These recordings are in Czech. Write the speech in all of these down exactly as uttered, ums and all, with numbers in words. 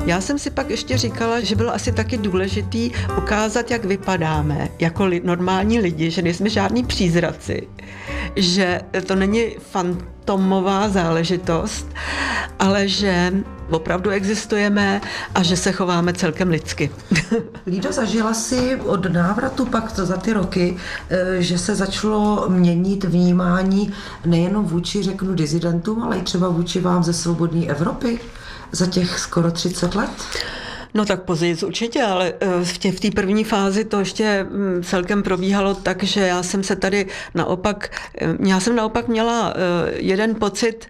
Já jsem si pak ještě říkala, že bylo asi taky důležitý ukázat, jak vypadáme jako li- normální lidi, že nejsme žádní přízraci, že to není fantomová záležitost, ale že opravdu existujeme a že se chováme celkem lidsky. Lído, zažila si od návratu pak za ty roky, že se začalo měnit vnímání nejenom vůči, řeknu, disidentům, ale i třeba vůči vám ze svobodné Evropy za těch skoro třicet let? No tak později určitě, ale v té v té první fázi to ještě celkem probíhalo tak, že já jsem se tady naopak, já jsem naopak měla jeden pocit,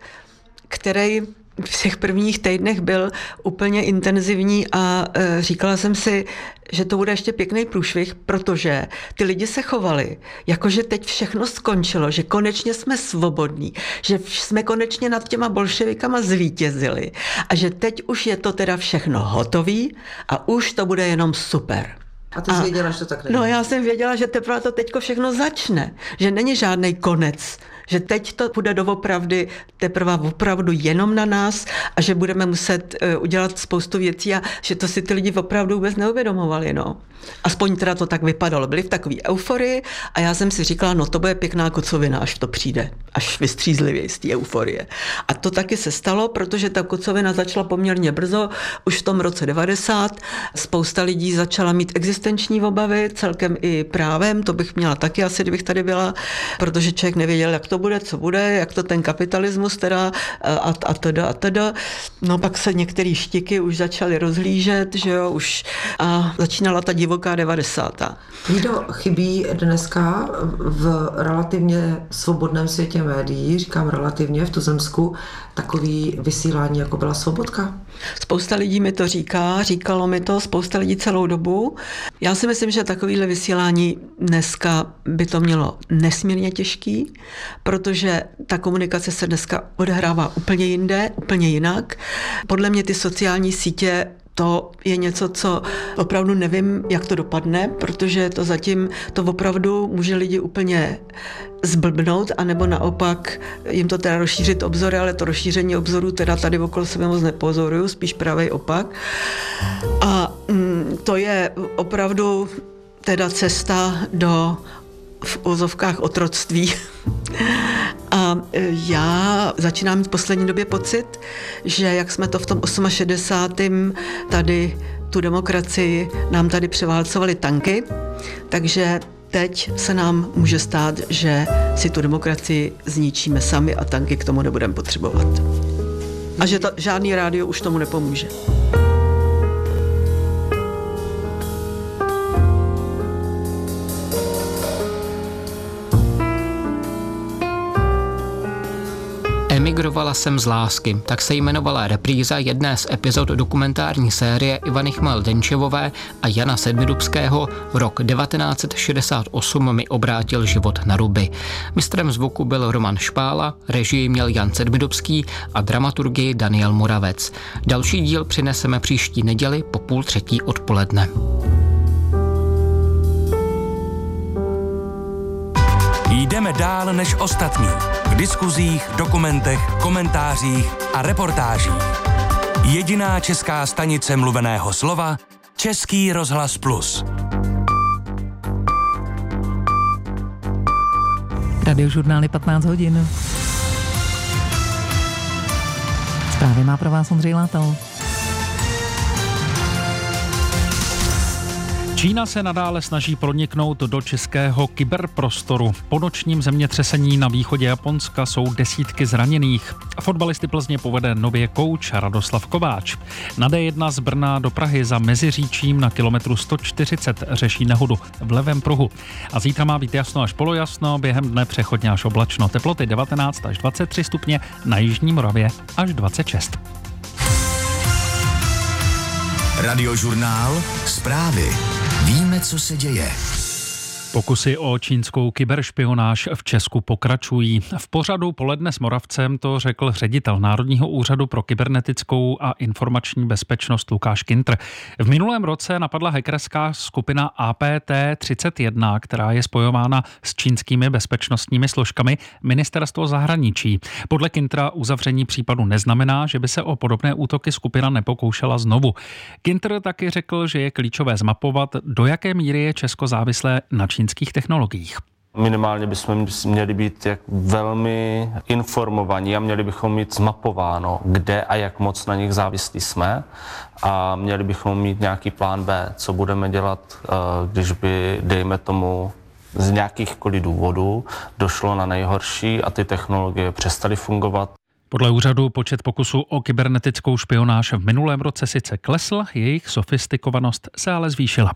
který v těch prvních týdnech byl úplně intenzivní a e, říkala jsem si, že to bude ještě pěkný průšvih, protože ty lidi se chovali, jakože teď všechno skončilo, že konečně jsme svobodní, že jsme konečně nad těma bolševikama zvítězili a že teď už je to teda všechno hotový a už to bude jenom super. A ty jsi věděla, že to tak není? No já jsem věděla, že teprve to teďko všechno začne, že není žádný konec, že teď to bude doopravdy teprve opravdu jenom na nás a že budeme muset uh, udělat spoustu věcí a že to si ty lidi opravdu vůbec neuvědomovali. No. Aspoň teda to tak vypadalo. Byli v takové euforii a já jsem si říkala, no to bude pěkná kocovina, až to přijde, až vystřízlivěji z té euforie. A to taky se stalo, protože ta kocovina začala poměrně brzo, už v tom roce devadesát. Spousta lidí začala mít existenční obavy, celkem i právem, to bych měla taky asi, kdybych tady byla, protože člověk nevěděl, jak to bude, co bude, jak to ten kapitalismus teda a, a teda a teda. No pak se některé štiky už začaly rozhlížet, že jo, už a začínala ta divoká devadesátá. Lído, chybí dneska v relativně svobodném světě médií, říkám relativně v tuzemsku, takový vysílání, jako byla Svobodka? Spousta lidí mi to říká, říkalo mi to spousta lidí celou dobu. Já si myslím, že takovýhle vysílání dneska by to mělo nesmírně těžký, protože ta komunikace se dneska odehrává úplně jinde, úplně jinak. Podle mě ty sociální sítě to je něco, co opravdu nevím, jak to dopadne, protože to zatím to opravdu může lidi úplně zblbnout, anebo naopak jim to teda rozšířit obzory, ale to rozšíření obzorů teda tady okolo sebe moc nepozoruju, spíš pravej opak. A mm, to je opravdu teda cesta do v uvozovkách otroctví. A já začínám v poslední době pocit, že jak jsme to v tom šedesátém osmém tady tu demokracii nám tady převálcovali tanky, takže teď se nám může stát, že si tu demokracii zničíme sami a tanky k tomu nebudeme potřebovat. A že to, žádný rádio už tomu nepomůže. Emigrovala jsem z lásky, tak se jmenovala repríza jedné z epizod dokumentární série Ivany Chmel-Denčevové a Jana Sedmidubského Rok devatenáct set šedesát osm mi obrátil život na ruby. Mistrem zvuku byl Roman Špála, režii měl Jan Sedmidubský a dramaturgii Daniel Moravec. Další díl přineseme příští neděli po půl třetí odpoledne. Jdeme dál než ostatní. V diskuzích, dokumentech, komentářích a reportážích. Jediná česká stanice mluveného slova Český rozhlas Plus. Radiožurnály patnáct hodin. Zprávy má pro vás Ondřej Látal. Čína se nadále snaží proniknout do českého kyberprostoru. Po nočním zemětřesení na východě Japonska jsou desítky zraněných. Fotbalisty Plzně povede nově kouč Radoslav Kováč. Na D jedna z Brna do Prahy za Meziříčím na kilometru sto čtyřicet řeší nehodu v levém pruhu. A zítra má být jasno až polojasno, během dne přechodně až oblačno. Teploty devatenáct až dvacet tři stupně, na jižní Moravě až dvacet šest. Radiožurnál Zprávy. Víme, co se děje. Pokusy o čínskou kyberšpionáž v Česku pokračují. V pořadu Poledne s Moravcem to řekl ředitel Národního úřadu pro kybernetickou a informační bezpečnost Lukáš Kintr. V minulém roce napadla hackerská skupina A P T třicet jedna, která je spojována s čínskými bezpečnostními složkami, ministerstvo zahraničí. Podle Kintra uzavření případu neznamená, že by se o podobné útoky skupina nepokoušela znovu. Kintr taky řekl, že je klíčové zmapovat, do jaké míry je Česko závislé na čínských technologiích. Minimálně bychom měli být jak velmi informovaní a měli bychom mít zmapováno, kde a jak moc na nich závislí jsme, a měli bychom mít nějaký plán B, co budeme dělat, když by, dejme tomu, z nějakýchkoliv důvodů došlo na nejhorší a ty technologie přestaly fungovat. Podle úřadu počet pokusů o kybernetickou špionáž v minulém roce sice klesl, jejich sofistikovanost se ale zvýšila.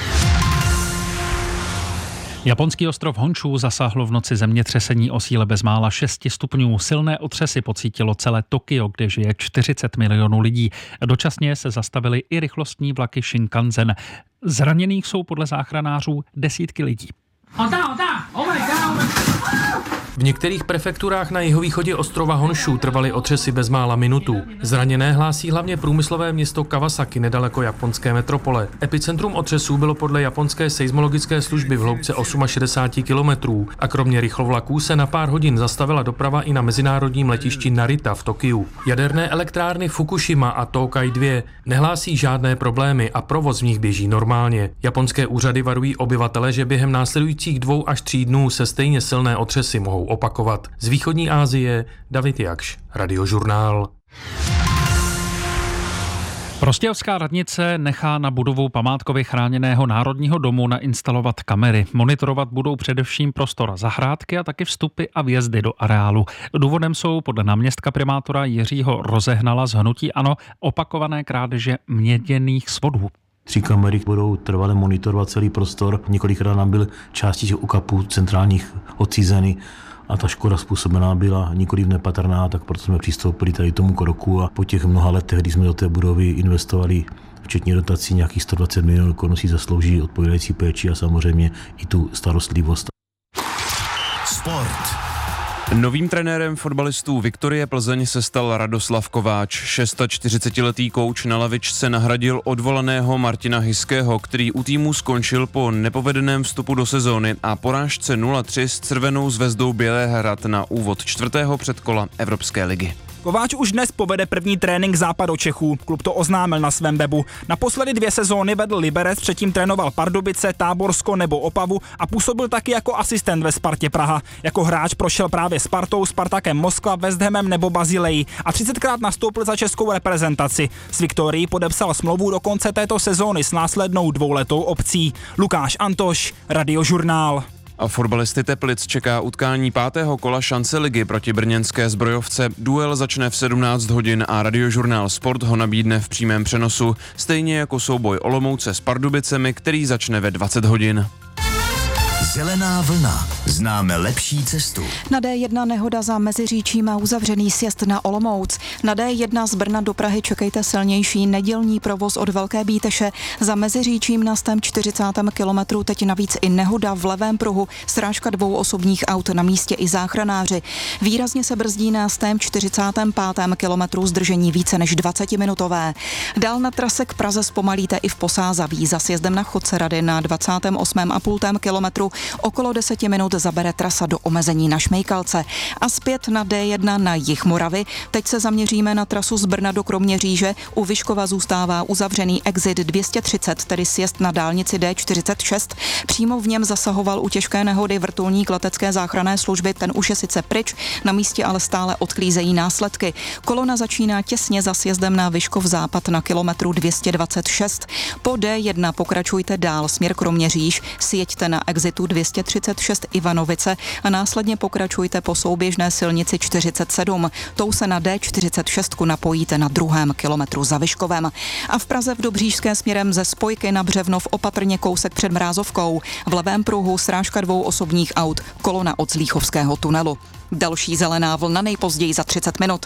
Japonský ostrov Honshu zasáhlo v noci zemětřesení o síle bezmála šest stupňů. Silné otřesy pocítilo celé Tokio, kde žije čtyřicet milionů lidí. Dočasně se zastavily i rychlostní vlaky Shinkansen. Zraněných jsou podle záchranářů desítky lidí. V některých prefekturách na jihovýchodě ostrova Honshu trvaly otřesy bezmála minutu. Zraněné hlásí hlavně průmyslové město Kawasaki nedaleko japonské metropole. Epicentrum otřesů bylo podle japonské seismologické služby v hloubce šedesát osm kilometrů a kromě rychlovlaků se na pár hodin zastavila doprava i na mezinárodním letišti Narita v Tokiu. Jaderné elektrárny Fukushima a Tokai dva nehlásí žádné problémy a provoz v nich běží normálně. Japonské úřady varují obyvatele, že během následujících dvou až tří dnů se stejně silné otřesy mohou opakovat. Z východní Asie David Jakš, Radiožurnál. Prostějovská radnice nechá na budovu památkově chráněného Národního domu nainstalovat kamery. Monitorovat budou především prostor zahrádky a taky vstupy a vjezdy do areálu. Důvodem jsou podle náměstka primátora Jiřího Rozehnala z hnutí ANO opakované krádeže měděných svodů. Tři kamery budou trvale monitorovat celý prostor. Několikrát nám byl části těch ukapů centrálních odcízeny a ta škoda způsobená byla nikoliv nepatrná, tak proto jsme přistoupili tady tomu kroku a po těch mnoha letech, kdy jsme do té budovy investovali, včetně dotací nějakých sto dvacet milionů korun, si zaslouží odpovídající péči a samozřejmě i tu starostlivost. Sport. Novým trenérem fotbalistů Viktorie Plzeň se stal Radoslav Kováč. čtyřicetišestiletý kouč na lavičce nahradil odvolaného Martina Hyského, který u týmu skončil po nepovedeném vstupu do sezóny a porážce nula tři s Červenou zvezdou Bělehrad na úvod čtvrtého předkola Evropské ligy. Kováč už dnes povede první trénink Západočechů. Klub to oznámil na svém webu. Naposledy dvě sezóny vedl Liberec, předtím trénoval Pardubice, Táborsko nebo Opavu a působil taky jako asistent ve Spartě Praha. Jako hráč prošel právě Spartou, Spartakem Moskva, West Hamem nebo Bazilejí a třicetkrát nastoupil za českou reprezentaci. S Viktorií podepsal smlouvu do konce této sezóny s následnou dvouletou opcí. Lukáš Antoš, Radiožurnál. A fotbalisty Teplic čeká utkání pátého kola šance ligy proti brněnské Zbrojovce. Duel začne v sedmnáct hodin a Radiožurnál Sport ho nabídne v přímém přenosu, stejně jako souboj Olomouce s Pardubicemi, který začne ve dvacet hodin. Zelená vlna. Známe lepší cestu. Na D jedna nehoda za Meziříčím a uzavřený sjezd na Olomouc. Na D jedna z Brna do Prahy čekejte silnější nedělní provoz od Velké Bíteše. Za Meziříčím na sto čtyřicátém kilometru teď navíc i nehoda v levém pruhu, srážka dvou osobních aut, na místě i záchranáři. Výrazně se brzdí na sto čtyřicátém pátém kilometru, zdržení více než dvacetiminutové. Dál na trase k Praze zpomalíte i v Posázaví. Za sjezdem na Chodcerady na dvacátém osmém a půl kilometru okolo deseti minut zabere trasa do omezení na Šmejkalce. A zpět na D jedna na jih Moravy. Teď se zaměříme na trasu z Brna do Kroměříže. U Vyškova zůstává uzavřený exit dvě stě třicet, tedy sjezd na dálnici D čtyřicet šest. Přímo v něm zasahoval u těžké nehody vrtulník letecké záchranné služby, ten už je sice pryč, na místě ale stále odklízejí následky. Kolona začíná těsně za sjezdem na Vyškov západ na kilometru dvě stě dvacet šest. Po D jedna pokračujte dál směr Kroměříž, sjeďte na exitu dvě stě třicet šest Ivanovice a následně pokračujte po souběžné silnici čtyřicet sedm. Tou se na D čtyřicet šest napojíte na druhém kilometru za Vyškovem. A v Praze v Dobřížské směrem ze spojky na Břevnov opatrně kousek před Mrázovkou. V levém pruhu srážka dvou osobních aut, kolona od Zlíchovského tunelu. Další zelená vlna nejpozději za třicet minut.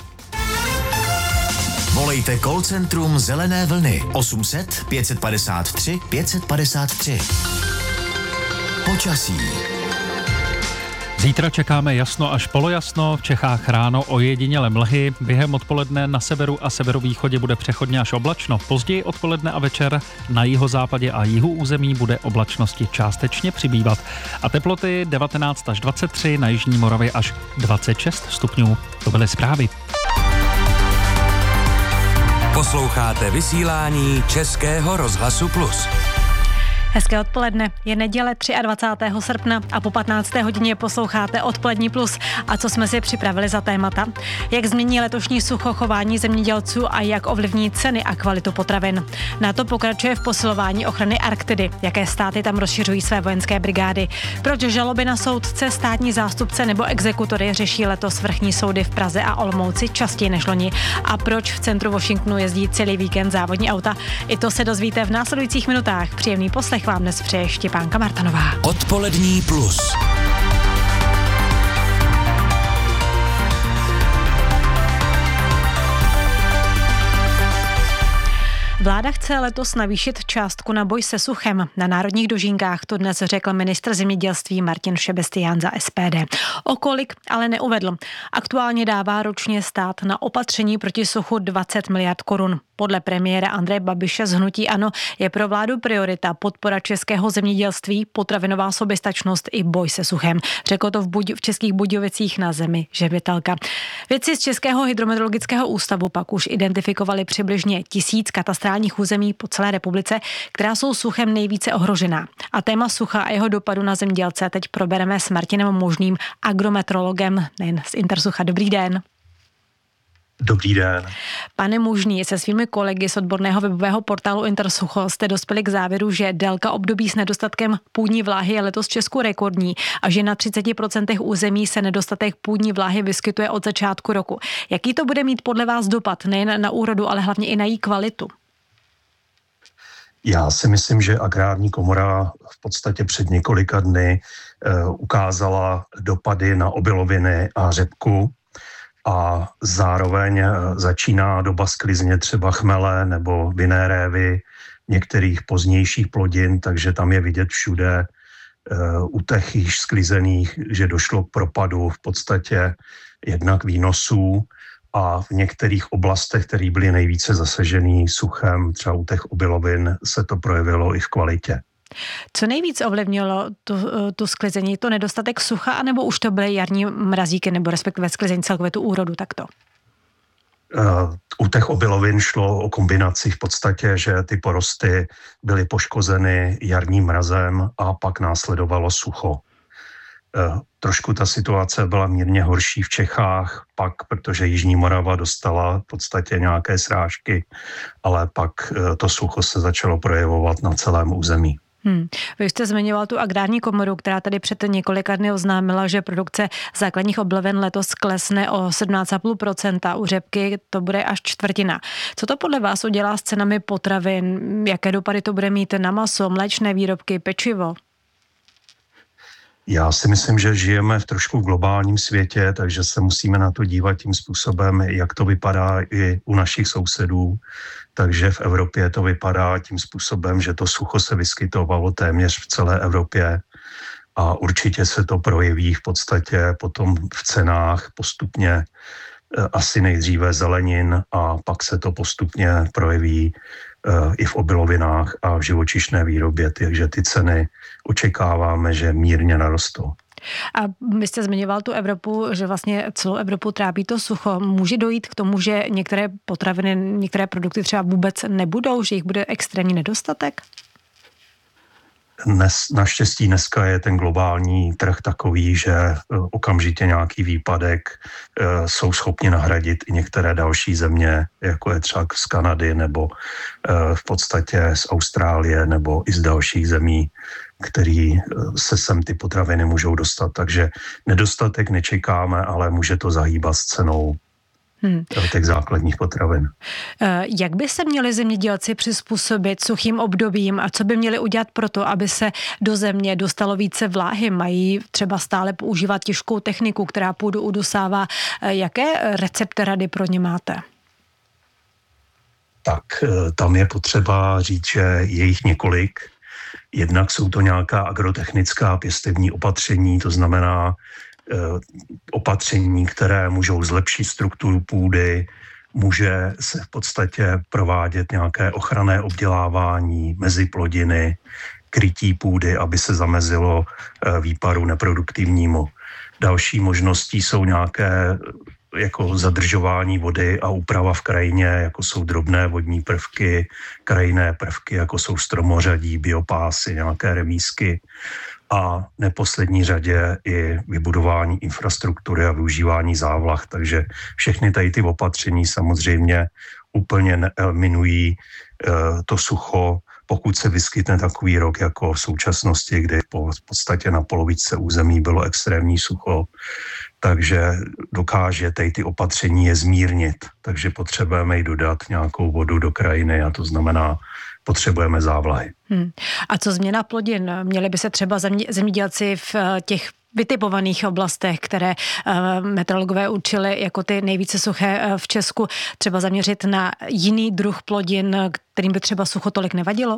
Volejte call centrum Zelené vlny osm set pět set padesát tři pět set padesát tři. Počasí. Zítra čekáme jasno až polojasno, v Čechách ráno ojediněle mlhy, během odpoledne na severu a severovýchodě bude přechodně až oblačno, později odpoledne a večer na jihozápadě a jihu území bude oblačnosti částečně přibývat a teploty devatenáct až dvacet tři, na jižní Moravě až dvacet šest stupňů. To byly zprávy. Posloucháte vysílání Českého rozhlasu Plus. Hezké odpoledne, je neděle dvacátého třetího srpna a po patnácté hodině posloucháte Odpolední Plus. A co jsme si připravili za témata? Jak změní letošní sucho chování zemědělců a jak ovlivní ceny a kvalitu potravin? NATO pokračuje v posilování ochrany Arktidy. Jaké státy tam rozšiřují své vojenské brigády? Proč žaloby na soudce, státní zástupce nebo exekutory řeší letos vrchní soudy v Praze a Olomouci častěji než loni? A proč v centru Washingtonu jezdí celý víkend závodní auta? I to se dozvíte v následujících minutách. Příjemný poslech vám dnes přeje Štěpánka Martanová. Odpolední Plus. Vláda chce letos navýšit částku na boj se suchem. Na národních dožínkách to dnes řekl ministr zemědělství Martin Šebestián za S P D. O kolik ale neuvedl. Aktuálně dává ročně stát na opatření proti suchu dvacet miliard korun. Podle premiéra Andreje Babiše z hnutí ANO je pro vládu priorita podpora českého zemědělství, potravinová soběstačnost i boj se suchem. Řekl to v, Buď- v Českých Budějovicích na Zemi Žebitelka. Vědci z Českého hydrometeorologického ústavu pak už identifikovali přibližně tisíc katastrálních území po celé republice, která jsou suchem nejvíce ohrožená. A téma sucha a jeho dopadu na zemědělce teď probereme s Martinem Možným, agrometeorologem nejen z Intersucha. Dobrý den. Dobrý den. Pane Mužný, se svými kolegy z odborného webového portálu Intersucho jste dospěli k závěru, že délka období s nedostatkem půdní vláhy je letos v Česku rekordní a že na třicet procent území se nedostatek půdní vláhy vyskytuje od začátku roku. Jaký to bude mít podle vás dopad nejen na úrodu, ale hlavně i na její kvalitu? Já si myslím, že Agrární komora v podstatě před několika dny e, ukázala dopady na obiloviny a řepku. A zároveň začíná doba sklizně třeba chmele nebo vinné révy, některých pozdějších plodin, takže tam je vidět všude u těch již sklizených, že došlo k propadu v podstatě jednak výnosů a v některých oblastech, které byly nejvíce zasažený suchem, třeba u těch obilovin, se to projevilo i v kvalitě. Co nejvíc ovlivnilo tu, tu sklizení? To nedostatek sucha, anebo už to byly jarní mrazíky, nebo respektive sklizení celkově tu úrodu takto? U těch obilovin šlo o kombinaci v podstatě, že ty porosty byly poškozeny jarním mrazem a pak následovalo sucho. Trošku ta situace byla mírně horší v Čechách, pak, protože Jižní Morava dostala v podstatě nějaké srážky, ale pak to sucho se začalo projevovat na celém území. Hmm. Vy jste zmiňoval tu Agrární komoru, která tady před několika dny oznámila, že produkce základních obilovin letos klesne o sedmnáct celá pět procenta, u řepky to bude až čtvrtina. Co to podle vás udělá s cenami potravin? Jaké dopady to bude mít na maso, mléčné výrobky, pečivo? Já si myslím, že žijeme v trošku globálním světě, takže se musíme na to dívat tím způsobem, jak to vypadá i u našich sousedů. Takže v Evropě to vypadá tím způsobem, že to sucho se vyskytovalo téměř v celé Evropě a určitě se to projeví v podstatě potom v cenách postupně asi nejdříve zelenin a pak se to postupně projeví i v obilovinách a v živočišné výrobě, takže ty ceny očekáváme, že mírně narostou. A vy jste zmiňoval tu Evropu, že vlastně celou Evropu trápí to sucho. Může dojít k tomu, že některé potraviny, některé produkty třeba vůbec nebudou, že jich bude extrémní nedostatek? Dnes, naštěstí dneska je ten globální trh takový, že okamžitě nějaký výpadek e, jsou schopni nahradit i některé další země, jako je třeba z Kanady nebo e, v podstatě z Austrálie nebo i z dalších zemí, který se sem ty potraviny můžou dostat. Takže nedostatek nečekáme, ale může to zahýbat s cenou Hmm. těch základních potravin. Jak by se měli zemědělci přizpůsobit suchým obdobím a co by měli udělat pro to, aby se do země dostalo více vláhy? Mají třeba stále používat těžkou techniku, která půdu udusává. Jaké recepty rady pro ně máte? Tak tam je potřeba říct, že je jich několik. Jednak jsou to nějaká agrotechnická pěstební opatření, to znamená e, opatření, které můžou zlepšit strukturu půdy, může se v podstatě provádět nějaké ochranné obdělávání, meziplodiny, krytí půdy, aby se zamezilo e, výparu neproduktivnímu. Další možností jsou nějaké jako zadržování vody a úprava v krajině, jako jsou drobné vodní prvky, krajinné prvky, jako jsou stromořadí, biopásy, nějaké remísky a v neposlední řadě i vybudování infrastruktury a využívání závlah. Takže všechny tady ty opatření samozřejmě úplně neeliminují e, to sucho, pokud se vyskytne takový rok jako v současnosti, kdy v podstatě na polovičce území bylo extrémní sucho, takže dokáže tady ty opatření je zmírnit. Takže potřebujeme jí dodat nějakou vodu do krajiny a to znamená, potřebujeme závlahy. Hmm. A co změna plodin? Měli by se třeba zemědělci v těch vytipovaných oblastech, které meteorologové určili jako ty nejvíce suché v Česku, třeba zaměřit na jiný druh plodin, kterým by třeba sucho tolik nevadilo?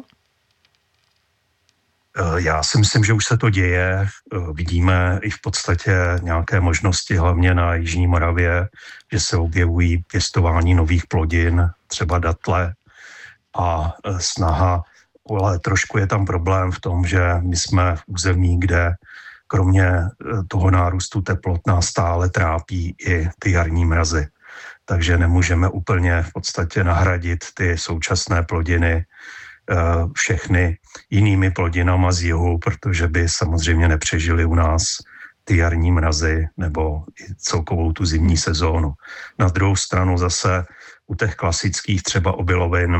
Já si myslím, že už se to děje. Vidíme i v podstatě nějaké možnosti, hlavně na Jižní Moravě, že se objevují pěstování nových plodin, třeba datle a snaha, ale trošku je tam problém v tom, že my jsme v území, kde kromě toho nárůstu teplot nás stále trápí i ty jarní mrazy. Takže nemůžeme úplně v podstatě nahradit ty současné plodiny všechny jinými plodinama z jihu, protože by samozřejmě nepřežili u nás ty jarní mrazy nebo i celkovou tu zimní sezónu. Na druhou stranu zase u těch klasických třeba obilovin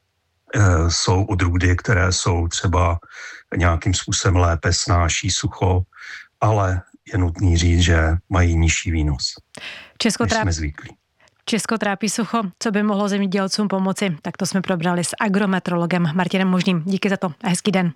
jsou odrůdy, které jsou třeba nějakým způsobem lépe snáší sucho, ale je nutný říct, že mají nižší výnos, Česko než tráp... jsme zvyklí. Česko trápí sucho, co by mohlo zemědělcům pomoci, tak to jsme probrali s agrometrologem Martinem Možným. Díky za to a hezký den.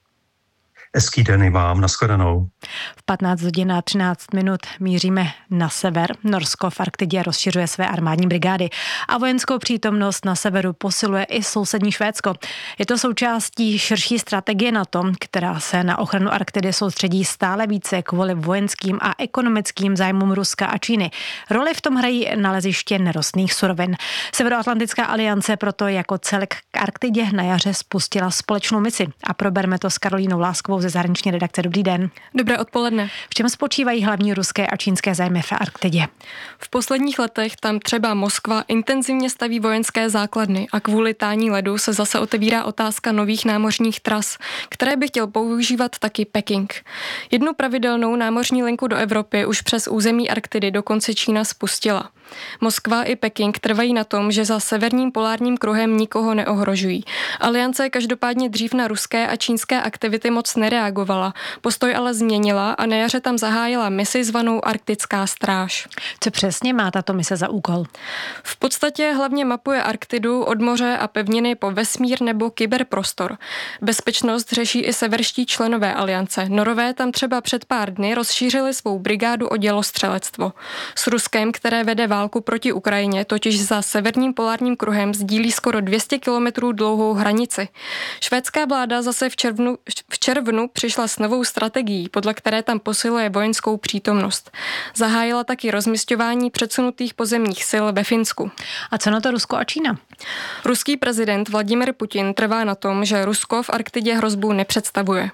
Hezký den i vám, nashledanou. V patnáct hodin a třináct minut míříme na sever. Norsko v Arktidě rozšiřuje své armádní brigády a vojenskou přítomnost na severu posiluje i sousední Švédsko. Je to součástí širší strategie NATO, která se na ochranu Arktidy soustředí stále více kvůli vojenským a ekonomickým zájmům Ruska a Číny. Roli v tom hrají naleziště nerostných surovin. Severoatlantická aliance proto jako celek k Arktidě na jaře spustila společnou misi a probereme to s Karolínou Láskovou ze zahraniční redakce. Dobrý den. Dobré odpoledne. V čem spočívají hlavní ruské a čínské zájmy v Arktidě? V posledních letech tam třeba Moskva intenzivně staví vojenské základny a kvůli tání ledu se zase otevírá otázka nových námořních tras, které by chtěl používat taky Peking. Jednu pravidelnou námořní linku do Evropy už přes území Arktidy dokonce Čína spustila. Moskva i Peking trvají na tom, že za severním polárním kruhem nikoho neohrožují. Aliance každopádně dřív na ruské a čínské aktivity moc nereagovala, postoj ale změnila a na jaře tam zahájila misi zvanou Arktická stráž. Co přesně má tato mise za úkol? V podstatě hlavně mapuje Arktidu od moře a pevniny po vesmír nebo kyberprostor. Bezpečnost řeší i severští členové aliance. Norové tam třeba před pár dny rozšířili svou brigádu o dělostřelectvo. S Ruskem, které vede válku proti Ukrajině, totiž za severním polárním kruhem sdílí skoro dvě stě kilometrů dlouhou hranici. Švédská vláda zase v červnu, v červnu přišla s novou strategií, podle které tam posiluje vojenskou přítomnost. Zahájila taky rozmisťování předsunutých pozemních sil ve Finsku. A co na to Rusko a Čína? Ruský prezident Vladimir Putin trvá na tom, že Rusko v Arktidě hrozbu nepředstavuje.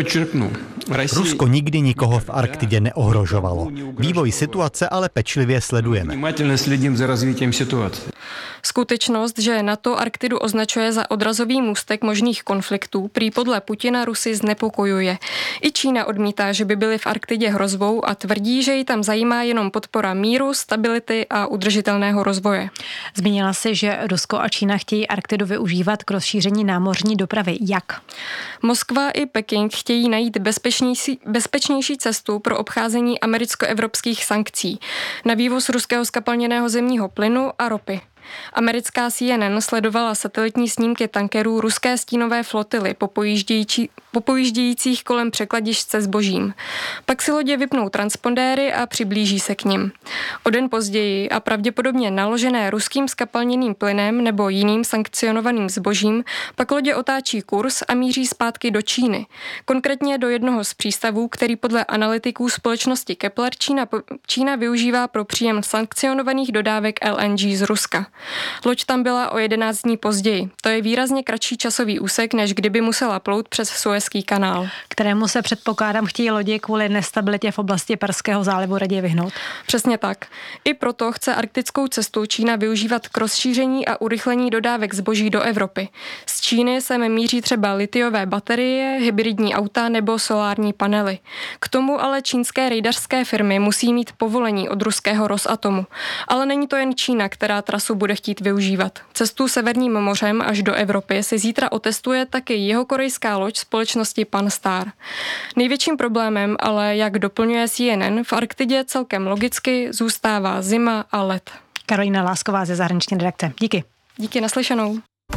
Rusko nikdy nikoho v Arktidě neohrožovalo. Vývoj situace ale pečlivě sledujeme. Skutečnost, že NATO Arktidu označuje za odrazový můstek možných konfliktů, prý podle Putina Rusy znepokojuje. I Čína odmítá, že by byly v Arktidě hrozbou a tvrdí, že ji tam zajímá jenom podpora míru, stability a udržitelného rozvoje. Zmínila si, že Rusko a Čína chtějí Arktidu využívat k rozšíření námořní dopravy. Jak? Moskva i Peking chtějí najít bezpečnější, bezpečnější cestu pro obcházení americko-evropských sankcí na vývoz ruského zkapalněného zemního plynu a ropy. Americká C N N sledovala satelitní snímky tankerů ruské stínové flotily po pojíždějící, popojíždějících kolem překladišť se zbožím. Pak si lodě vypnou transpondéry a přiblíží se k nim. O den později a pravděpodobně naložené ruským skapalněným plynem nebo jiným sankcionovaným zbožím pak lodě otáčí kurz a míří zpátky do Číny. Konkrétně do jednoho z přístavů, který podle analytiků společnosti Kepler Čína, Čína využívá pro příjem sankcionovaných dodávek L N G z Ruska. Loď tam byla o jedenáct dní později. To je výrazně kratší časový úsek, než kdyby musela plout přes Suezský kanál. Kterému se předpokládám chtějí lodi kvůli nestabilitě v oblasti Perského zálivu raději vyhnout. Přesně tak. I proto chce arktickou cestu Čína využívat k rozšíření a urychlení dodávek zboží do Evropy. Z Číny sem míří třeba litiové baterie, hybridní auta nebo solární panely. K tomu ale čínské rejdařské firmy musí mít povolení od ruského Rosatomu. Ale není to jen Čína, která trasu bude chtít využívat. Cestu Severním mořem až do Evropy si zítra otestuje taky jihokorejská loď společnosti Pan-Star. Největším problémem, ale jak doplňuje C N N, v Arktidě celkem logicky zůstává zima a led. Karolína Lásková ze zahraniční redakce. Díky. Díky, naslyšenou.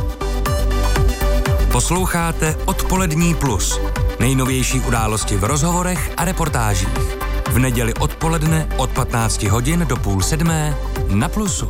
Posloucháte Odpolední plus. Nejnovější události v rozhovorech a reportážích. V neděli odpoledne od patnácti hodin do půl sedmé na Plusu.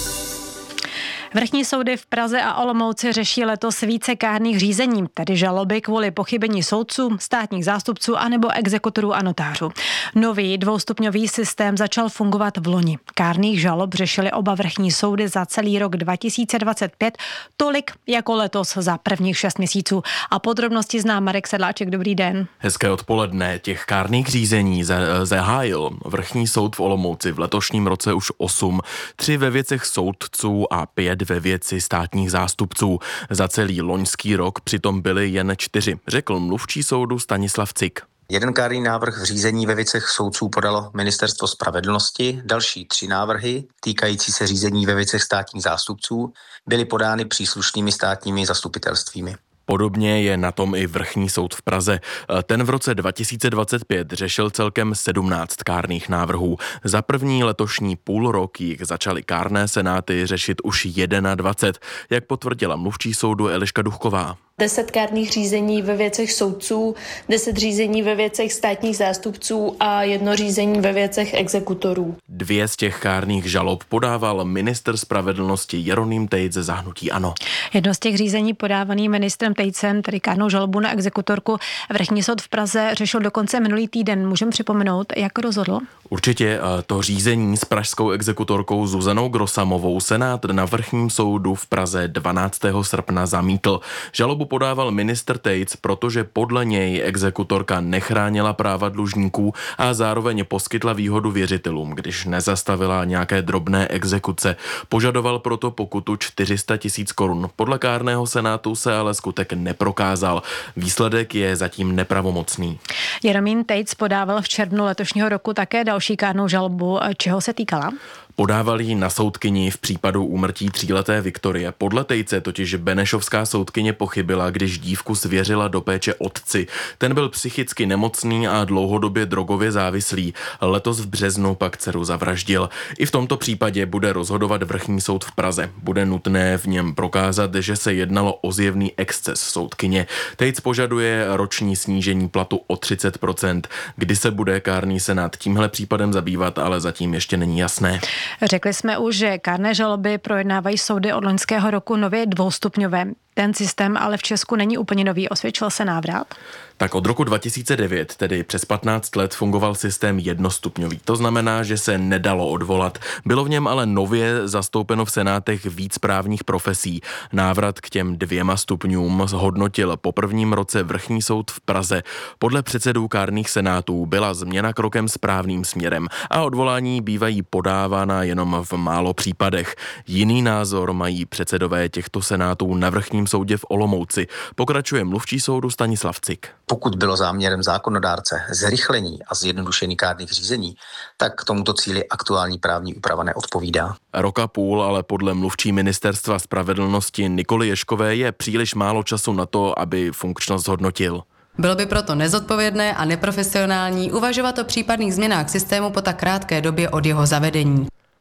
Vrchní soudy v Praze a Olomouci řeší letos více kárných řízení, tedy žaloby kvůli pochybení soudců, státních zástupců anebo exekutorů a notářů. Nový dvoustupňový systém začal fungovat v loni. Kárných žalob řešily oba vrchní soudy za celý rok dva tisíce dvacet pět, tolik jako letos za prvních šest měsíců. A podrobnosti zná Marek Sedláček. Dobrý den. Hezké odpoledne. Těch kárných řízení zahájil vrchní soud v Olomouci v letošním roce už osm, tři ve věcech soudců a pět ve věci státních zástupců. Za celý loňský rok přitom byly jen čtyři, řekl mluvčí soudu Stanislav Cik. Jeden kárný návrh v řízení ve věcech soudců podalo Ministerstvo spravedlnosti, další tři návrhy týkající se řízení ve věcech státních zástupců byly podány příslušnými státními zastupitelstvími. Podobně je na tom i vrchní soud v Praze. Ten v roce dva tisíce dvacet pět řešil celkem sedmnáct kárných návrhů. Za první letošní půl rok jich začaly kárné senáty řešit už dvacet jedna, jak potvrdila mluvčí soudu Eliška Duchková. deset kárných řízení ve věcech soudců, deset řízení ve věcech státních zástupců a jedno řízení ve věcech exekutorů. Dvě z těch kárných žalob podával ministr spravedlnosti Jeroným Tejc ze hnutí ANO. Jedno z těch řízení podávaný ministrem Tejcem, tedy kárnou žalobu na exekutorku, vrchní soud v Praze řešil dokonce minulý týden. Můžeme připomenout, jak rozhodl? Určitě to řízení s pražskou exekutorkou Zuzanou Grosamovou senát na vrchním soudu v Praze dvanáctého srpna zamítl. Žalobu podával ministr Tejc, protože podle něj exekutorka nechránila práva dlužníků a zároveň poskytla výhodu věřitelům, když nezastavila nějaké drobné exekuce. Požadoval proto pokutu čtyři sta tisíc korun. Podle kárného senátu se ale skutek neprokázal. Výsledek je zatím nepravomocný. Jeroným Tejc podával v červnu letošního roku také další kárnou žalobu. Čeho se týkala? Podával ji na soudkyni v případu úmrtí tříleté Viktorie. Podle Tejce totiž benešovská soudkyně pochybila, když dívku svěřila do péče otci. Ten byl psychicky nemocný a dlouhodobě drogově závislý. Letos v březnu pak dceru zavraždil. I v tomto případě bude rozhodovat vrchní soud v Praze. Bude nutné v něm prokázat, že se jednalo o zjevný exces soudkyně. Tejc požaduje roční snížení platu o třicet procent. Kdy se bude kárný senát tímhle případem zabývat, ale zatím ještě není jasné. Řekli jsme už, že kárné žaloby projednávají soudy od loňského roku nově dvoustupňové. Ten systém ale v Česku není úplně nový. Osvědčil se návrat? Tak od roku dva tisíce devět, tedy přes patnáct let, fungoval systém jednostupňový. To znamená, že se nedalo odvolat. Bylo v něm ale nově zastoupeno v senátech víc právních profesí. Návrat k těm dvěma stupňům zhodnotil po prvním roce vrchní soud v Praze. Podle předsedů kárných senátů byla změna krokem správným směrem a odvolání bývají podávána jenom v málo případech. Jiný názor mají předsedové těchto senátů na vrchním soudě v Olomouci. Pokračuje mluvčí soudu Stanislav Cik. Pokud bylo záměrem zákonodárce zrychlení a zjednodušení kárných řízení, tak k tomuto cíli aktuální právní úprava neodpovídá. Roka půl, ale podle mluvčí ministerstva spravedlnosti Nikoly Ješkové je příliš málo času na to, aby funkčnost hodnotil. Bylo by proto nezodpovědné a neprofesionální uvažovat o případných změnách systému po tak krátké době od jeho zavedení.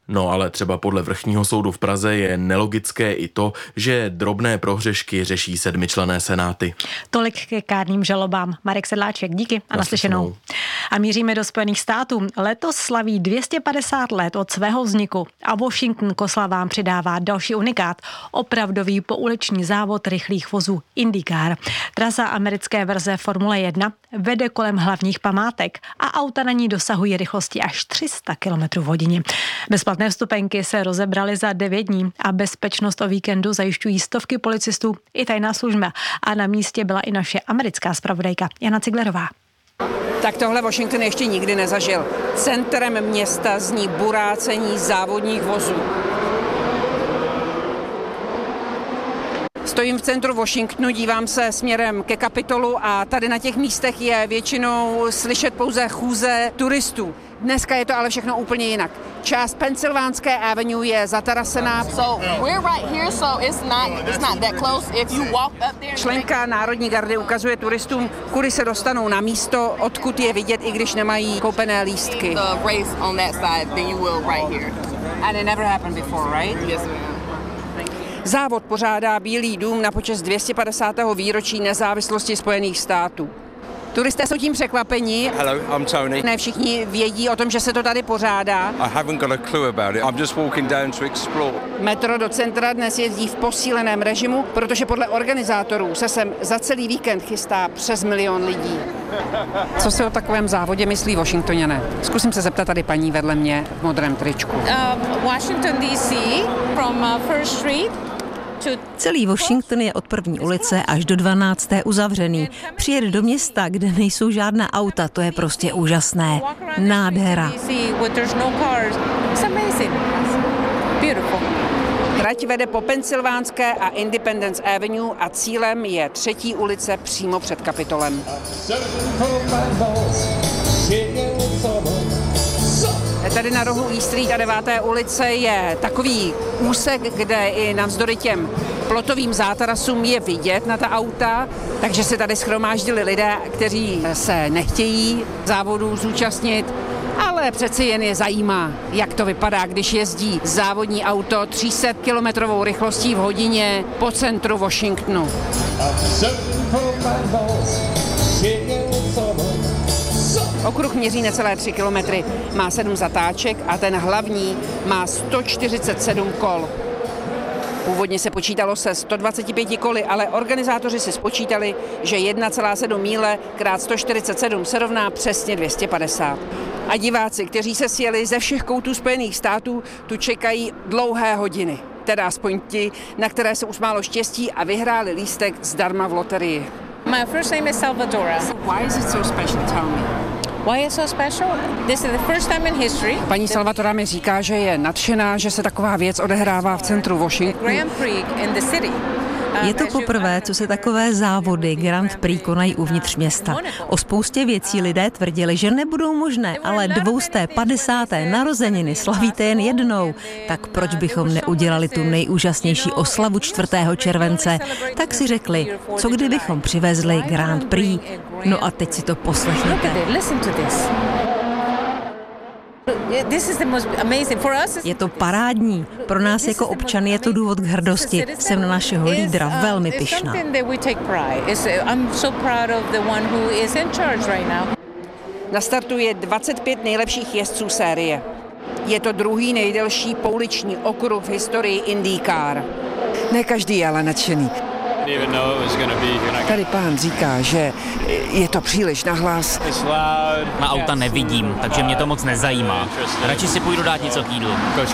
No ale třeba podle Vrchního soudu v Praze je nelogické i to, že drobné prohřešky řeší sedmičlenné senáty. Tolik ke kárným žalobám. Marek Sedláček, díky a naslyšenou. A míříme do Spojených států. Letos slaví dvě stě padesát let od svého vzniku a Washington k oslavám přidává další unikát. Opravdový pouliční závod rychlých vozů IndyCar. Trasa americké verze Formule jedna vede kolem hlavních památek a auta na ní dosahují rychlosti až tři sta kilometrů v hodině. Bezplatné vstupenky se rozebraly za devět dní a bezpečnost o víkendu zajišťují stovky policistů i tajná služba. A na místě byla i naše americká zpravodajka Jana Ciglerová. Tak tohle Washington ještě nikdy nezažil. Centrem města zní burácení závodních vozů. Stojím v centru Washingtonu, dívám se směrem ke Kapitolu a tady na těch místech je většinou slyšet pouze chůze turistů. Dneska je to ale všechno úplně jinak. Část Pensylvánské avenue je zatarasená. Členka Národní gardy ukazuje turistům, kudy se dostanou na místo, odkud je vidět, i když nemají koupené lístky. Závod pořádá Bílý dům na počest dvě stě padesátého výročí nezávislosti Spojených států. Turisté jsou tím překvapeni. Hello, I'm Tony. Ne všichni vědí o tom, že se to tady pořádá. I haven't got a clue about it. I'm just walking down to explore. Metro do centra dnes jezdí v posíleném režimu, protože podle organizátorů se sem za celý víkend chystá přes milion lidí. Co si o takovém závodě myslí Washingtoňané? Zkusím se zeptat tady paní vedle mě v modrém tričku. Uh, Washington D C from uh, First Street. Celý Washington je od první ulice až do dvanácté uzavřený. Přijet do města, kde nejsou žádná auta, to je prostě úžasné. Nádhera. Trať vede po Pensylvánské a Independence Avenue a cílem je třetí ulice přímo před Kapitolem. Tady na rohu East Street a deváté ulice je takový úsek, kde i navzdory těm plotovým zátarasům je vidět na ta auta, takže se tady shromáždili lidé, kteří se nechtějí závodů zúčastnit, ale přeci jen je zajímá, jak to vypadá, když jezdí závodní auto tři sta kilometrovou rychlostí v hodině po centru Washingtonu. Okruh měří necelé tři kilometry, má sedm zatáček a ten hlavní má sto čtyřicet sedm kol. Původně se počítalo se sto dvacet pět koly, ale organizátoři si spočítali, že jedna celá sedm míle krát sto čtyřicet sedm se rovná přesně dvě stě padesát. A diváci, kteří se sjeli ze všech koutů Spojených států, tu čekají dlouhé hodiny. Teda aspoň ti, na které se usmálo štěstí a vyhráli lístek zdarma v loterii. My first name is Salvadora. Why is it so special? Tell me. Why is so special? This is the first time in history. Paní Salvadora mi říká, že je nadšená, že se taková věc odehrává v centru Washingtonu. Grand Prix in the city. Je to poprvé, co se takové závody Grand Prix konají uvnitř města. O spoustě věcí lidé tvrdili, že nebudou možné, ale dvousté padesáté narozeniny slavíte jen jednou. Tak proč bychom neudělali tu nejúžasnější oslavu čtvrtého července? Tak si řekli, co kdybychom přivezli Grand Prix? No a teď si to poslechněte. Je to parádní. Pro nás jako občany je to důvod k hrdosti. Jsem na našeho lídra velmi pyšná. Na startu je dvacet pět nejlepších jezdců série. Je to druhý nejdelší pouliční okruh v historii IndyCar. Ne každý je ale nadšený. Tady pán říká, že je to příliš nahlas. Na auta nevidím, takže mě to moc nezajímá. Radši si půjdu dát něco k jídlu.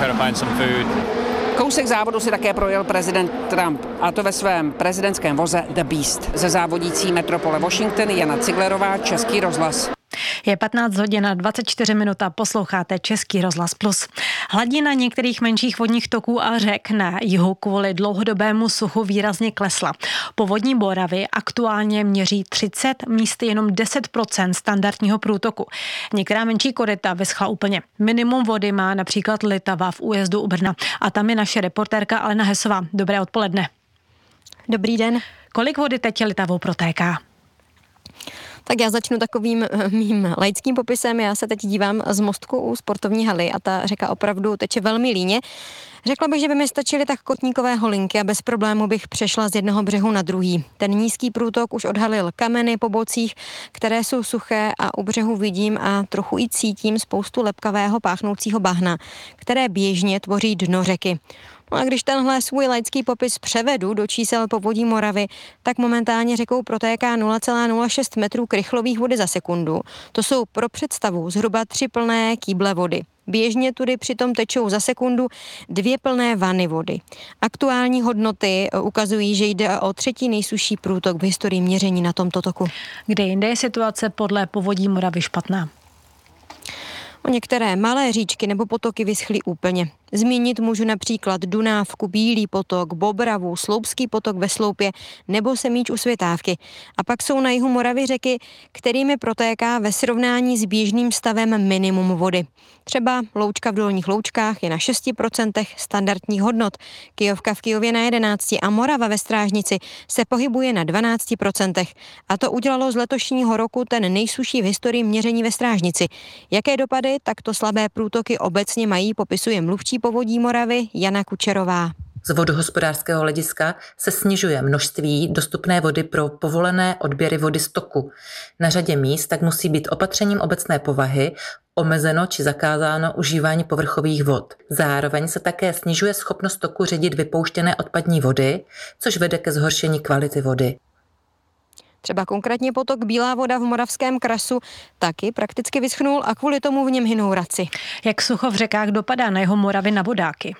Kousek závodu si také projel prezident Trump, a to ve svém prezidentském voze The Beast. Ze závodící metropole Washington Jana Ciglerová, Český rozhlas. Je patnáct hodin a dvacet čtyři minut a posloucháte Český rozhlas plus. Hladina některých menších vodních toků a řek na jihu kvůli dlouhodobému suchu výrazně klesla. Povodní Boravy aktuálně měří třicet, místy jenom deset procent standardního průtoku. Některá menší koryta vyschla úplně. Minimum vody má například Litava v újezdu u Brna. A tam je naše reportérka Alena Hesová. Dobré odpoledne. Dobrý den. Kolik vody teď Litavou protéká? Tak já začnu takovým mým laickým popisem. Já se teď dívám z mostku u sportovní haly a ta řeka opravdu teče velmi líně. Řekla bych, že by mi stačily tak kotníkové holinky a bez problému bych přešla z jednoho břehu na druhý. Ten nízký průtok už odhalil kameny po bocích, které jsou suché a u břehu vidím a trochu i cítím spoustu lepkavého páchnoucího bahna, které běžně tvoří dno řeky. No a když tenhle svůj laický popis převedu do čísel povodí Moravy, tak momentálně řekou protéká nula celá nula šest metrů krychlových vody za sekundu. To jsou pro představu zhruba tři plné kýble vody. Běžně tudy přitom tečou za sekundu dvě plné vany vody. Aktuální hodnoty ukazují, že jde o třetí nejsušší průtok v historii měření na tomto toku. Kde jinde je situace podle povodí Moravy špatná? O některé malé říčky nebo potoky vyschly úplně. Zmínit můžu například Dunávku, Bílý potok, Bobravu, Sloupský potok ve Sloupě nebo Semíč u Světávky. A pak jsou na jihu Moravy řeky, kterými protéká ve srovnání s běžným stavem minimum vody. Třeba Loučka v Dolních Loučkách je na šest procent standardních hodnot, Kyjovka v Kyjově na jedenáct procent a Morava ve Strážnici se pohybuje na dvanáct procent. A to udělalo z letošního roku ten nejsušší v historii měření ve Strážnici. Jaké dopady takto slabé průtoky obecně mají, popisuje mluvčí povodí Moravy Jana Kučerová. Z vodohospodářského hlediska se snižuje množství dostupné vody pro povolené odběry vody z toku. Na řadě míst tak musí být opatřením obecné povahy omezeno či zakázáno užívání povrchových vod. Zároveň se také snižuje schopnost toku ředit vypouštěné odpadní vody, což vede ke zhoršení kvality vody. Třeba konkrétně potok Bílá voda v Moravském Krasu taky prakticky vyschnul a kvůli tomu v něm hynou raci. Jak sucho v řekách dopadá na jihu Moravy na vodáky?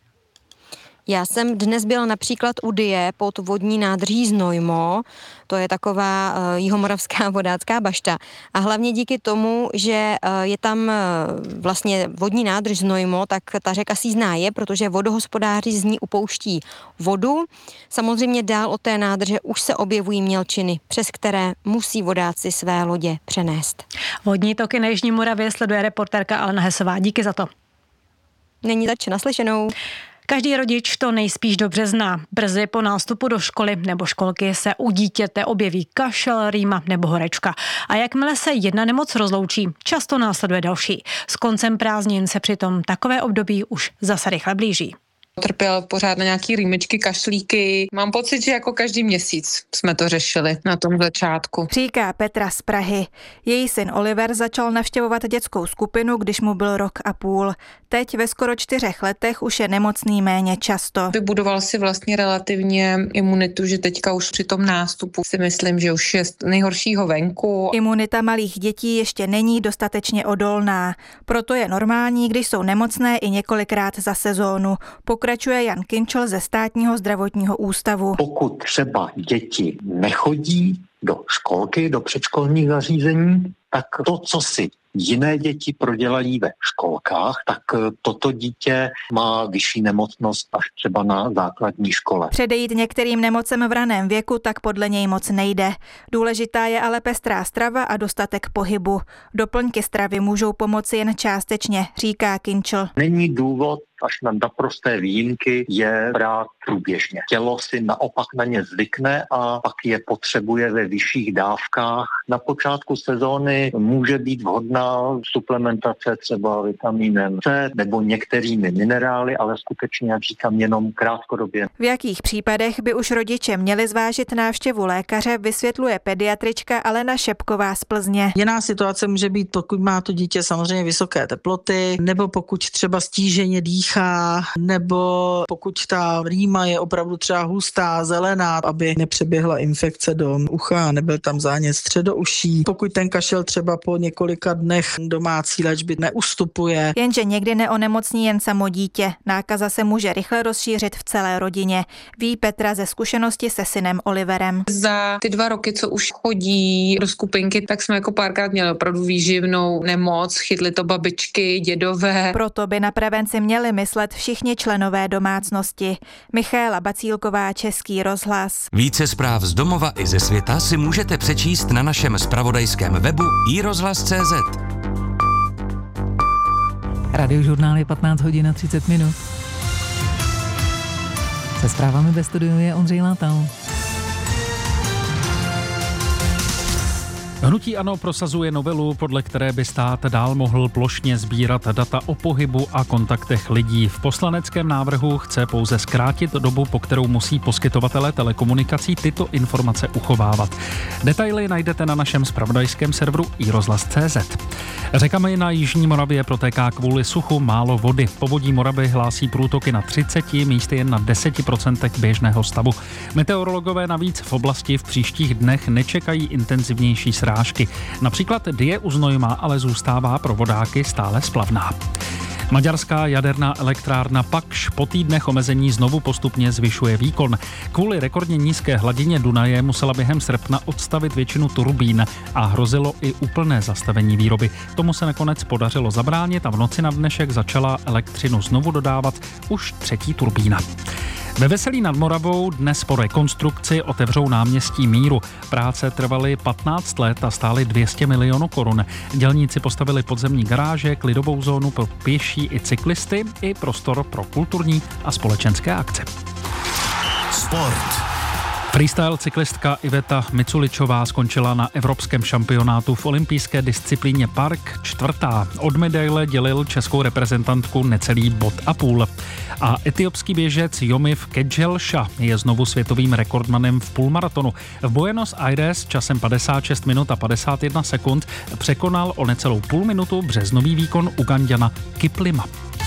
Já jsem dnes byla například u Dyje pod vodní nádrží Znojmo, to je taková uh, jihomoravská vodácká bašta. A hlavně díky tomu, že uh, je tam uh, vlastně vodní nádrž Znojmo, tak ta řeka sízná je, protože vodohospodáři z ní upouští vodu. Samozřejmě dál od té nádrže už se objevují mělčiny, přes které musí vodáci své lodě přenést. Vodní toky na jižní Moravě sleduje reportérka Alena Hesová. Díky za to. Není zač, naslyšenou. Každý rodič to nejspíš dobře zná. Brzy po nástupu do školy nebo školky se u dítěte objeví kašel, rýma nebo horečka. A jakmile se jedna nemoc rozloučí, často následuje další. S koncem prázdnin se přitom takové období už zase rychle blíží. Trpěl pořád na nějaký rýmičky, kašlíky. Mám pocit, že jako každý měsíc jsme to řešili na tom začátku. Říká Petra z Prahy. Její syn Oliver začal navštěvovat dětskou skupinu, když mu byl rok a půl. Teď ve skoro čtyřech letech už je nemocný méně často. Vybudoval si vlastně relativně imunitu, že teďka už při tom nástupu si myslím, že už je nejhoršího venku. Imunita malých dětí ještě není dostatečně odolná. Proto je normální, když jsou nemocné i několikrát za sezónu. Pokračuje Jan Kinčel ze Státního zdravotního ústavu. Pokud třeba děti nechodí do školky, do předškolních zařízení, tak to, co si jiné děti prodělají ve školkách, tak toto dítě má vyšší nemocnost až třeba na základní škole. Předejít některým nemocem v raném věku tak podle něj moc nejde. Důležitá je ale pestrá strava a dostatek pohybu. Doplňky stravy můžou pomoci jen částečně, říká Kinčel. Není důvod až na naprosté výjimky je brát průběžně. Tělo si naopak na ně zvykne a pak je potřebuje ve vyšších dávkách. Na počátku sezóny může být vhodná suplementace třeba vitamínem C nebo některými minerály, ale skutečně, jak říkám, jenom krátkodobě. V jakých případech by už rodiče měli zvážit návštěvu lékaře, vysvětluje pediatrička Alena Šepková z Plzně. Jiná situace může být, pokud má to dítě samozřejmě vysoké teploty, nebo pokud třeba stíženě dýchá, nebo pokud ta rýma je opravdu třeba hustá, zelená, aby nepřeběhla infekce do ucha, nebyl tam zánět středouší. Pokud ten kašel třeba po několika dnech domácí léčby neustupuje. Jenže někdy neonemocní jen samo dítě. Nákaza se může rychle rozšířit v celé rodině. Ví Petra ze zkušenosti se synem Oliverem. Za ty dva roky, co už chodí do skupinky, tak jsme jako párkrát měli opravdu výživnou nemoc, chytli to babičky, dědové. Proto by na prevenci měli myslet všichni členové domácnosti. Michaela Bacílková, Český rozhlas. Více zpráv z domova i ze světa si můžete přečíst na našem zpravodajském webu i rozhlas tečka cé zet. Radiožurnál je patnáct hodin a třicet minut. Se zprávami ve studiu je Ondřej Látal. Hnutí ANO prosazuje novelu, podle které by stát dál mohl plošně sbírat data o pohybu a kontaktech lidí. V poslaneckém návrhu chce pouze zkrátit dobu, po kterou musí poskytovatelé telekomunikací tyto informace uchovávat. Detaily najdete na našem zpravodajském serveru i rozhlas tečka cé zet. Řekami na jižní Moravě protéká kvůli suchu málo vody. Povodí Moravy hlásí průtoky na třicet, místy jen na deset procent běžného stavu. Meteorologové navíc v oblasti v příštích dnech nečekají intenzivnější srážky. Například Dyje u Znojma ale zůstává pro vodáky stále splavná. Maďarská jaderná elektrárna Pakš po týdnech omezení znovu postupně zvyšuje výkon. Kvůli rekordně nízké hladině Dunaje musela během srpna odstavit většinu turbín a hrozilo i úplné zastavení výroby. Tomu se nakonec podařilo zabránit a v noci na dnešek začala elektřinu znovu dodávat už třetí turbína. Ve Veselí nad Moravou dnes po rekonstrukci otevřou náměstí Míru. Práce trvaly patnáct let a stály dvě stě milionů korun. Dělníci postavili podzemní garáže, klidovou zónu pro pěší i cyklisty i prostor pro kulturní a společenské akce. Sport. Freestyle cyklistka Iveta Miculičová skončila na evropském šampionátu v olympijské disciplíně park čtvrtá. Od medaile dělil českou reprezentantku necelý bod a půl. A etiopský běžec Yomif Kedželsha je znovu světovým rekordmanem v půlmaratonu. V Buenos Aires časem padesát šest minut a padesát jedna sekund překonal o necelou půl minutu březnový výkon Uganďana Kiplima.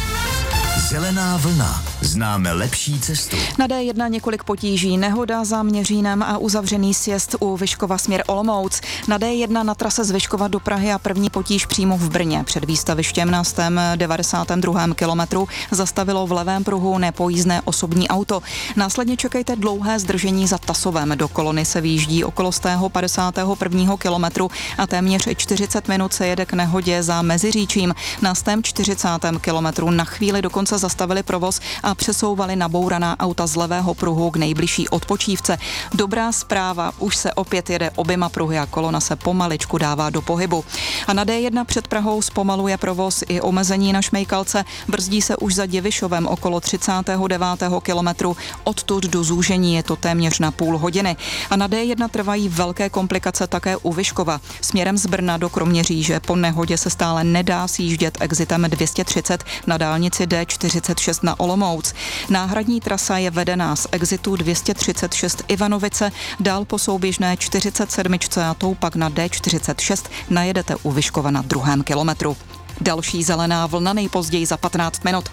Zelená vlna. Známe lepší cestu. Na dé jedna několik potíží, nehoda za Měřínem a uzavřený sjezd u Vyškova směr Olomouc. Na dé jedna na trase z Vyškova do Prahy a první potíž přímo v Brně. Před výstavištěm na stém devadesátém druhém kilometru zastavilo v levém pruhu nepojízdné osobní auto. Následně čekejte dlouhé zdržení za Tasovem. Do kolony se výjíždí okolo stého padesátého prvního kilometru a téměř čtyřicet minut se jede k nehodě za Meziříčím. Na stém čtyřicátém kilometru na chvíli dokonce zastavili provoz a přesouvali nabouraná auta z levého pruhu k nejbližší odpočívce. Dobrá zpráva, už se opět jede oběma pruhy a kolona se pomaličku dává do pohybu. A na dé jedna před Prahou zpomaluje provoz i omezení na Šmejkalce, brzdí se už za Divišovem okolo třicátého devátého kilometru, odtud do zúžení je to téměř na půl hodiny. A na dé jedna trvají velké komplikace také u Vyškova. Směrem z Brna do Kroměříže po nehodě se stále nedá sjíždět exitem dvě stě třicet na dálnici dé čtyřicet šest na Olomouc. Náhradní trasa je vedená z exitu dvě stě třicet šest Ivanovice, dál po souběžné čtyřicet sedm a tou pak na dé čtyřicet šest najedete u Vyškova na druhém kilometru. Další zelená vlna nejpozději za patnáct minut.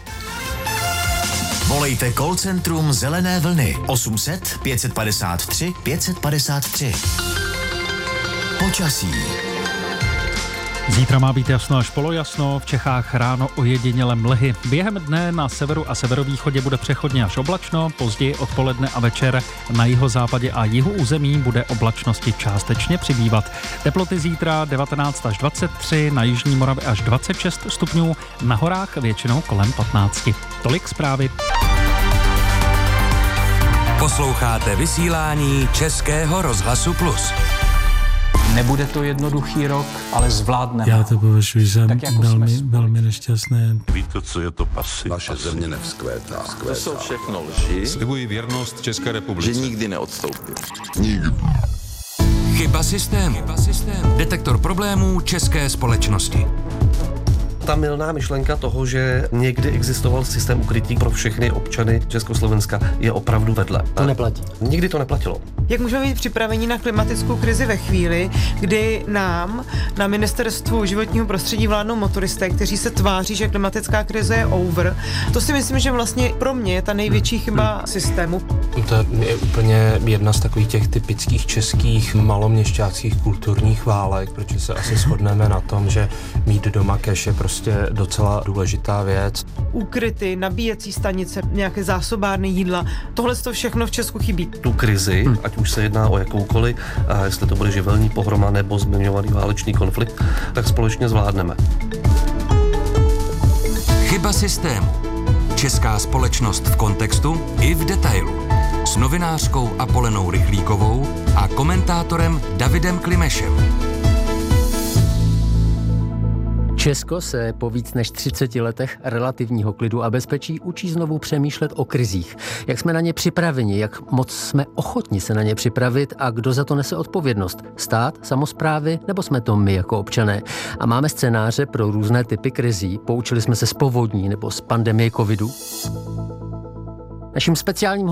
Volejte call centrum Zelené vlny osm set pět padesát tři pět padesát tři. Počasí. Zítra má být jasno až polojasno, v Čechách ráno ojediněle mlhy. Během dne na severu a severovýchodě bude přechodně až oblačno, později odpoledne a večer na jihozápadě a jihu území bude oblačnosti částečně přibývat. Teploty zítra devatenáct až dvacet tři, na jižní Moravě až dvacet šest stupňů, na horách většinou kolem patnáct. Tolik zprávy. Posloucháte vysílání Českého rozhlasu Plus. Nebude to jednoduchý rok, ale zvládneme. Já to považuji za jako velmi, velmi nešťastné. Víte, co je to pasy? Naše země nevzkvétá. To jsou všechno lži. Slibuji věrnost České republice. Že nikdy neodstoupím. Nikdy. Chyba systému. Chyba systému. Detektor problémů české společnosti. Ta mylná myšlenka toho, že někdy existoval systém ukrytí pro všechny občany Československa, je opravdu vedle. To neplatí. Nikdy to neplatilo. Jak můžeme být připraveni na klimatickou krizi ve chvíli, kdy nám na Ministerstvu životního prostředí vládnou motoristé, kteří se tváří, že klimatická krize je over. To si myslím, že vlastně pro mě je ta největší chyba systému. To je úplně jedna z takových těch typických českých maloměšťáckých kulturních válek, protože se asi shodneme na tom, že mít doma cash je prostě docela důležitá věc. Úkryty, nabíjecí stanice, nějaké zásobárny jídla, tohle to všechno v Česku chybí. Tu krizi, hmm. ať už se jedná o jakoukoliv, a jestli to bude živelní pohroma nebo zmiňovaný válečný konflikt, tak společně zvládneme. Chyba systému. Česká společnost v kontextu i v detailu. S novinářkou Apolenou Rychlíkovou a komentátorem Davidem Klimešem. Česko se po víc než třiceti letech relativního klidu a bezpečí učí znovu přemýšlet o krizích. Jak jsme na ně připraveni, jak moc jsme ochotni se na ně připravit a kdo za to nese odpovědnost? Stát, samosprávy nebo jsme to my jako občané? A máme scénáře pro různé typy krizí. Poučili jsme se z povodní nebo z pandemie covidu. Naším speciálním